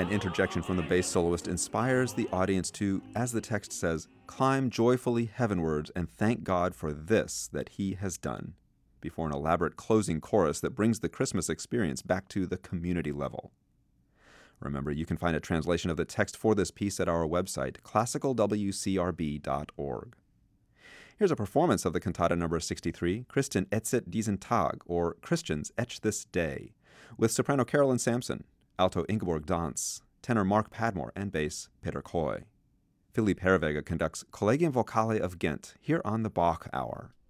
An interjection from the bass soloist inspires the audience to, as the text says, climb joyfully heavenwards and thank God for this that he has done, before an elaborate closing chorus that brings the Christmas experience back to the community level. Remember, you can find a translation of the text for this piece at our website, classicalwcrb.org. Here's a performance of the cantata number 63, Christen etzet diesen Tag, or Christians Etch This Day, with soprano Carolyn Sampson, alto Ingeborg Dance, tenor Mark Padmore, and bass Peter Coy. Philippe Herreweghe conducts Collegium Vocale of Ghent here on the Bach Hour.